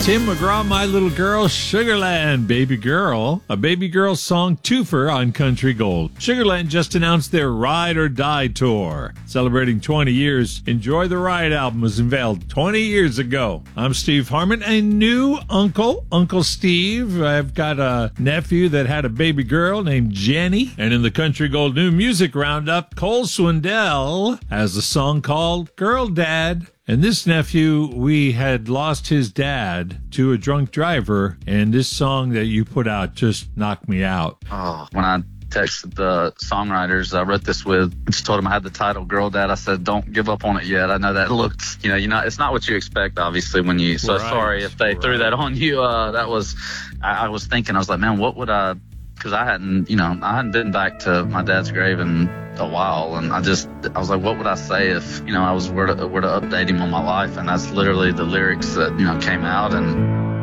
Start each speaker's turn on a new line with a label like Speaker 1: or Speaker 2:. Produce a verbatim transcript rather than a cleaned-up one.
Speaker 1: Tim McGraw, My Little Girl, Sugarland, Baby Girl, a Baby Girl song twofer on Country Gold. Sugarland just announced their Ride or Die tour. Celebrating twenty years, Enjoy the Ride album was unveiled twenty years ago. I'm Steve Harmon, a new uncle, Uncle Steve. I've got a nephew that had a baby girl named Jenny. And in the Country Gold New Music Roundup, Cole Swindell has a song called Girl Dad. And this nephew, we had lost his dad to a drunk driver, and this song that you put out just knocked me out.
Speaker 2: Oh, when I texted the songwriters I wrote this with, I just told them I had the title Girl Dad. I said, don't give up on it yet. I know that looked, you know, you know, it's not what you expect, obviously, when you, so right. Sorry if they right. threw that on you. Uh, that was, I, I was thinking, I was like, man, what would I, because I hadn't, you know, I hadn't been back to my dad's grave in a while, and I just, I was like, what would I say if, you know, I was were to, were to update him on my life, and that's literally the lyrics that, you know, came out, and